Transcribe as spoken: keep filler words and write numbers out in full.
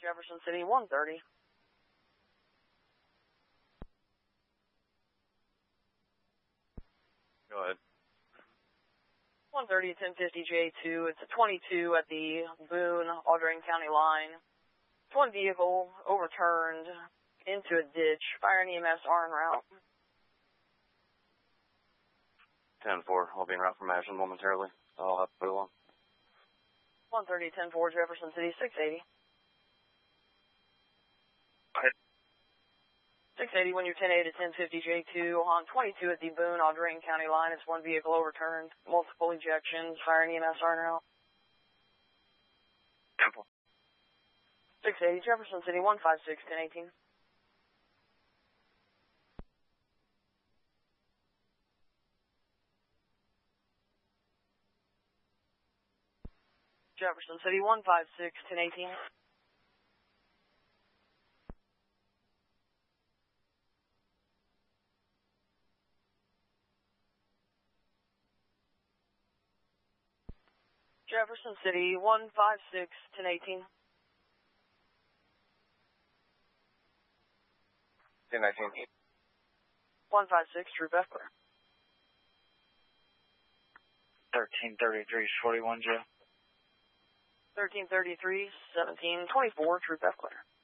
Jefferson City, one thirty. Go ahead. one thirty, ten fifty J two. It's a twenty-two at the Boone, Audrain County line. It's one vehicle overturned into a ditch. Fire and E M S are en route. ten four, I'll be en route from Ashland momentarily. I'll have to put it on. one thirty, ten four, Jefferson City, six eighty. Go ahead. six eighty when you're ten eight at ten fifty J two on twenty-two at the Boone, Audrain County line. It's one vehicle overturned, multiple ejections. Fire and E M S are en route. ten four. six eighty, Jefferson City, one five six, ten eighteen. Jefferson City, one five six, ten eighteen. Jefferson City, one five six, ten eighteen. ten nineteen. one five six, Troop F clear. thirteen thirty-three, forty-one, Joe. thirteen thirty-three, seventeen twenty-four, Troop F clear.